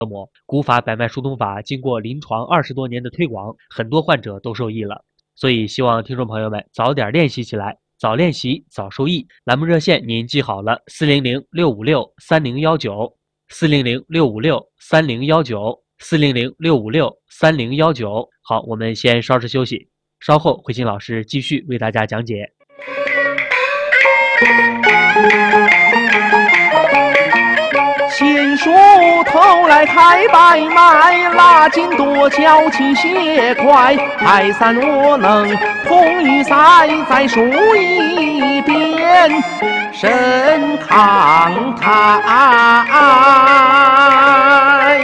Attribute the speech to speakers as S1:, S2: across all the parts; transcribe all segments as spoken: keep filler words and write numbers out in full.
S1: 古法百脉疏通法经过临床二十多年的推广，很多患者都受益了。所以希望听众朋友们早点练习起来，早练习早受益。栏目热线您记好了，四零零六五六三零幺九，四零零六五六三零幺九，四零零六五六三零幺九。好，我们先稍事休息，稍后慧心老师继续为大家讲解。
S2: 先梳头来开百脉，拉筋多脚气血快，排散我能通一塞，再梳一遍身康泰。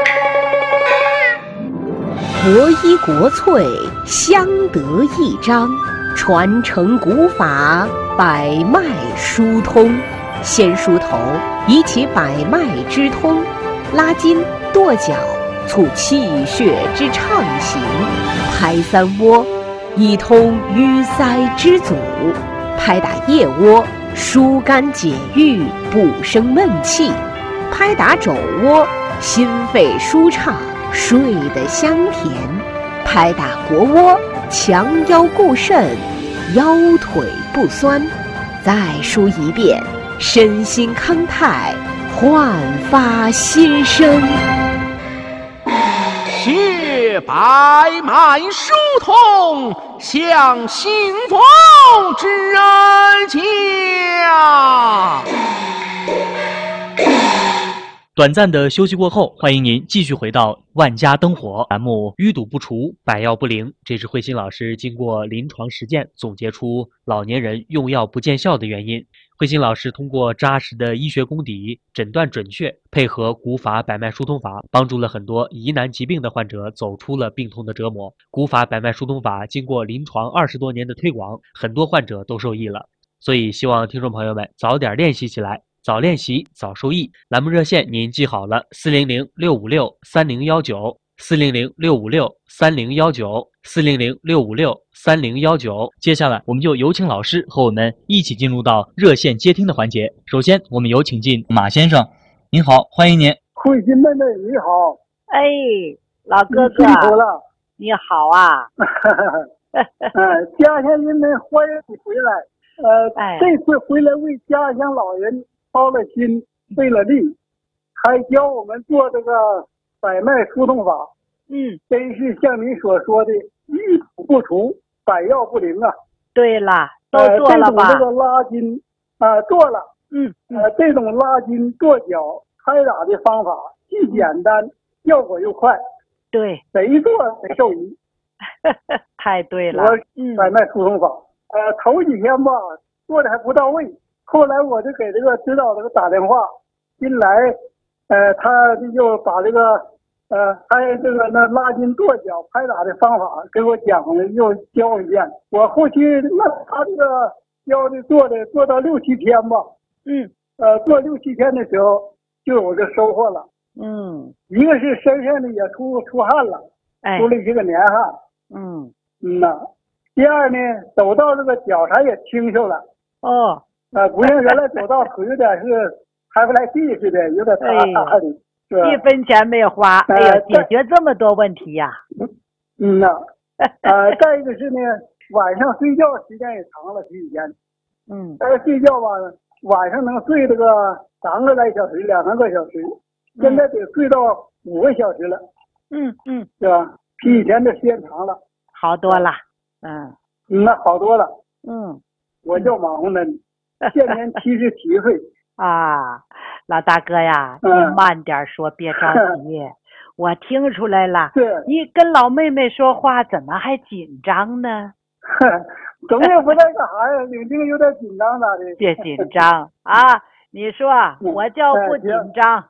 S3: 国医国粹，相得益彰，传承古法，百脉疏通。先梳头，以起百脉之通；拉筋跺脚，促气血之畅行；拍三窝，以通淤塞之阻；拍打腋窝，疏肝解郁，补生闷气；拍打肘窝，心肺舒畅，睡得香甜；拍打腘窝，强腰固肾，腰腿不酸。再梳一遍，身心康泰，焕发新生。
S2: 血百脉疏通，向幸福之人家。
S1: 短暂的休息过后，欢迎您继续回到万家灯火栏目。淤堵不除，百药不灵，这是慧心老师经过临床实践总结出老年人用药不见效的原因。慧心老师通过扎实的医学功底，诊断准确，配合古法百脉疏通法，帮助了很多疑难疾病的患者走出了病痛的折磨。古法百脉疏通法经过临床二十多年的推广，很多患者都受益了。所以希望听众朋友们早点练习起来，早练习早受益。栏目热线您记好了，四零零六五六三零幺九，四零零六五六三零幺九，四零零六五六三零幺九。接下来我们就有请老师和我们一起进入到热线接听的环节。首先我们有请进马先生。您好，欢迎您。
S4: 慧心妹妹你好。
S5: 哎，老哥哥，
S4: 辛苦了。
S5: 你好啊。
S4: 呃，家乡人们欢迎你回来。呃，哎、这次回来为家乡老人操了心，费了力，还教我们做这个百脉疏通法。
S5: 嗯，
S4: 真是像您所说的，淤堵不除，百药不灵啊。
S5: 对了，都做了吧？
S4: 呃、这种这个拉筋啊、呃，做了。
S5: 嗯，
S4: 呃，这种拉筋跺脚拍打的方法既简单，效果又快。
S5: 对，
S4: 谁做谁受益。
S5: 太对了。
S4: 我百脉疏通法。嗯呃，头几天吧做的还不到位，后来我就给这个指导这个打电话，一来，呃，他就把这个呃拍这个那拉筋跺脚拍打的方法给我讲了，又教一遍。我后期那他这个教的做的做到六七天吧，
S5: 嗯，
S4: 呃，做六七天的时候就有这收获了。
S5: 嗯，
S4: 一个是身上的也出出汗了，
S5: 哎，
S4: 出了一些个年汗。
S5: 嗯
S4: 嗯呐。第二呢，走到这个脚上也轻秀了。
S5: 哦，
S4: 呃，不像原来走到腿有点是抬不来地似的，有点塌塌的，是吧？
S5: 一分钱没花，哎呀，解决这么多问题呀、啊。
S4: 嗯呐，呃，再一个是呢，晚上睡觉时间也长了，比以前。
S5: 嗯。
S4: 但是睡觉吧，晚上能睡这个三个来小时，两三个小时，现在得睡到五个小时了。
S5: 嗯嗯，
S4: 是吧？比以前的时间长了，
S5: 好多了。嗯，
S4: 那好多了。
S5: 嗯，
S4: 我叫马红恩，现年七十七岁。
S5: 啊，老大哥呀，你慢点说，别着急。我听出来了，
S4: 是
S5: 你跟老妹妹说话怎么还紧张呢？
S4: 总也不带个孩子，领定有点紧张咋的？
S5: 别紧张啊！你说我叫不紧张。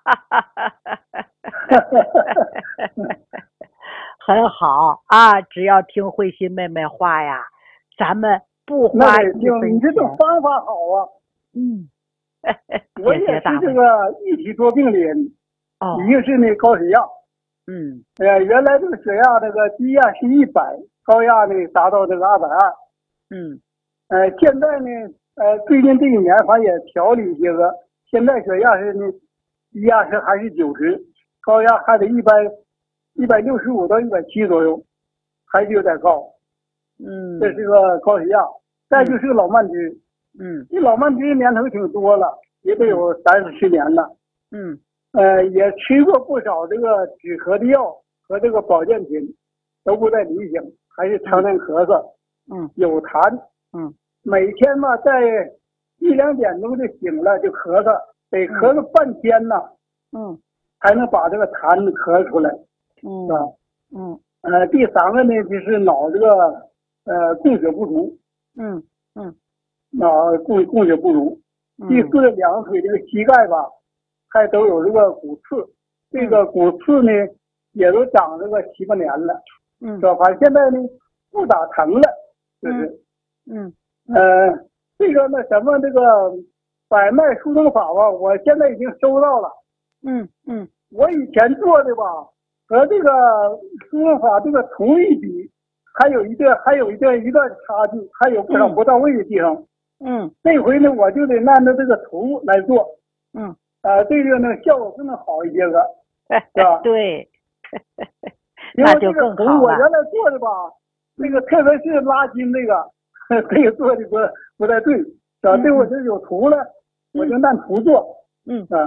S5: 很好啊，只要听慧心妹妹话呀，咱们不花一分钱。
S4: 你这种方法好啊。
S5: 嗯，
S4: 我也是这个一体多病的人。
S5: 哦，
S4: 一个是那高血压。
S5: 嗯。
S4: 呃，原来这个血压这个低压是一百，高压呢达到这个二百二。
S5: 嗯。
S4: 呃，现在呢，呃，最近这一年反正也调了一些个，现在血压是呢，低压是还是九十。 高压还得一百一百六十五到一百七左右，还是有点高。
S5: 嗯，
S4: 这是个高血压。再就是个老慢支，
S5: 嗯，
S4: 这老慢支年头挺多了，也得有三四十年了。
S5: 嗯，
S4: 呃，也吃过不少这个止咳的药和这个保健品，都不太理想，还是常常咳嗽。
S5: 嗯，
S4: 有痰。
S5: 嗯，
S4: 每天嘛，在一两点钟就醒了，就咳嗽，得咳嗽半天呢。
S5: 嗯，
S4: 才能把这个痰咳出来。
S5: 嗯，
S4: 是吧？
S5: 嗯，
S4: 呃，第三个呢，就是脑这个呃供血不足。
S5: 嗯，嗯，
S4: 脑供供血不足。第四，两腿这个膝盖吧，还都有这个骨刺，这个骨刺呢也都长这个七八年了。嗯，是吧？反正现在呢不咋疼了，就是。
S5: 嗯，
S4: 呃，这个那什么这个百脉疏通法吧，我现在已经收到了。
S5: 嗯嗯，
S4: 我以前做的吧，和这个疏通法这个图一比，还有一段还有一段一段差距，还有不少不到位的地方。
S5: 嗯，
S4: 这回呢，我就得按照这个图来做。
S5: 嗯，
S4: 呃，这个呢效果更能好一些个，是吧？
S5: 对，
S4: 那就更好了。我原来做的吧，那个特别是拉筋这个，这个做的不不太对，是吧？这我就有图了，我就按图做。
S5: 嗯
S4: 啊。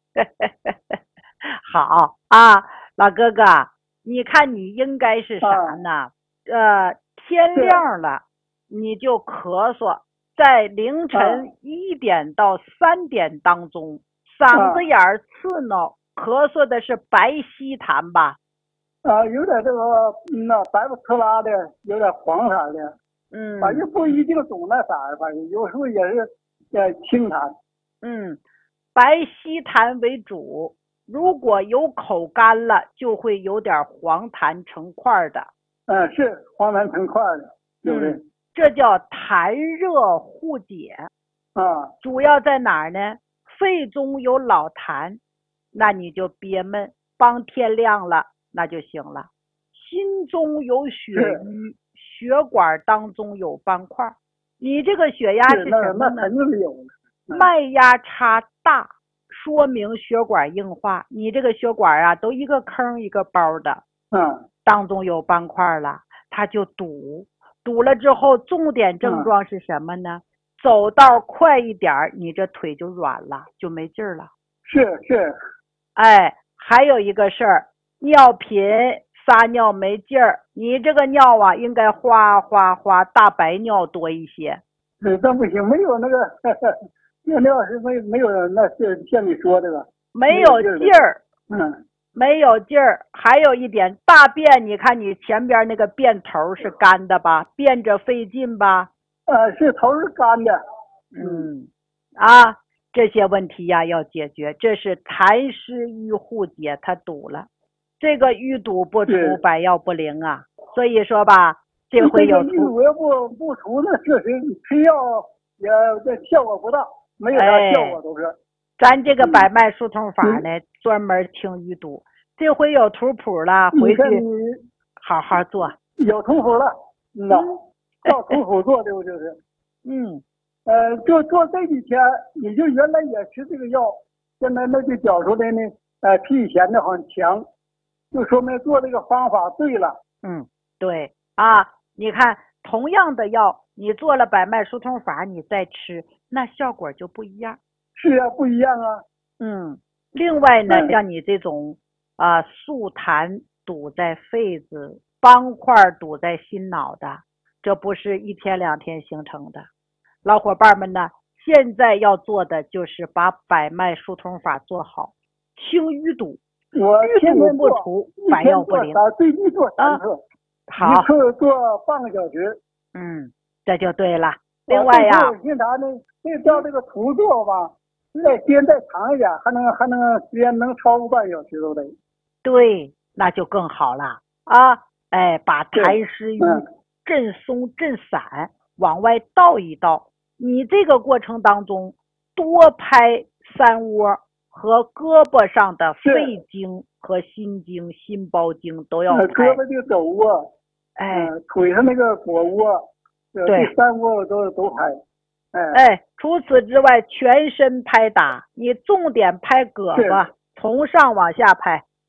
S5: 好啊，老哥哥，你看你应该是啥呢？啊、呃，天亮了你就咳嗽，在凌晨一点到三点当中，啊、嗓子眼儿刺挠，咳嗽的是白稀痰吧？
S4: 啊，有点这个，嗯呐，白不呲啦的，有点黄色的，
S5: 嗯，
S4: 反正不一定总那色儿，反正有时候也是呃清痰。
S5: 嗯，白稀痰为主。如果有口干了，就会有点黄痰成块的。
S4: 嗯，是黄痰成块的，有的、嗯。
S5: 这叫痰热互解
S4: 啊。
S5: 主要在哪儿呢？肺中有老痰，那你就憋闷，帮天亮了，那就行了。心中有血瘀，血管当中有斑块，你这个血压是什么呢？
S4: 那那肯定是有的。
S5: 嗯、脉压差大。说明血管硬化，你这个血管啊，都一个坑一个包的，
S4: 嗯，
S5: 当中有斑块了，它就堵，堵了之后，重点症状是什么呢？嗯、走道快一点，你这腿就软了，就没劲儿了。
S4: 是是，
S5: 哎，还有一个事儿，尿频撒尿没劲儿，你这个尿啊，应该哗哗哗大白尿多一些。
S4: 嗯，那不行，没有那个。呵呵尿尿是没没有那是像你说的吧？
S5: 没有劲儿，
S4: 嗯，
S5: 没有劲儿。还有一点，大便，你看你前边那个便头是干的吧？便着费劲吧？
S4: 呃，是头是干的。
S5: 嗯，啊，这些问题呀要解决，这是痰湿瘀互解，它堵了，这个淤堵不除，百药不灵啊。所以说吧，这回有
S4: 淤堵要不不除，那确实吃药也这效果不大。没有啥效果都是、哎，
S5: 咱这个百脉疏通法呢，嗯、专门清淤堵。这回有图谱了，回去好好做。
S4: 有图谱了，嗯呐，照图谱做的不就是？
S5: 嗯，
S4: 呃，就做这几天，你就原来也吃这个药，现在那就觉出来呢，呃，比以前的好像强，就说明做这个方法对了。
S5: 嗯，对啊，你看同样的药，你做了百脉疏通法，你再吃。那效果就不一样。
S4: 是啊，不一样啊。
S5: 嗯，另外呢，嗯、像你这种啊、呃、宿痰堵在肺子，斑块堵在心脑的，这不是一天两天形成的。老伙伴们呢，现在要做的就是把百脉疏通法做好，清淤堵。
S4: 我
S5: 淤堵不除，百药不灵。
S4: 最低做三次、啊，
S5: 好，
S4: 一次做半个小时。
S5: 嗯，这就对了。另外呀，
S4: 为啥呢？这照这个图做吧，再时间再长一点，还能还能时间能超过半小时都得。
S5: 对，那就更好了啊！哎，把痰湿瘀震松震散，往外倒一倒。你这个过程当中，多拍三窝和胳膊上的肺经和心经、心包经都要拍。
S4: 胳膊就肘窝，
S5: 哎、
S4: 呃，腿上那个腘窝，
S5: 对，
S4: 第三窝都都拍。哎,
S5: 哎，除此之外，全身拍打，你重点拍胳膊，从上往下拍，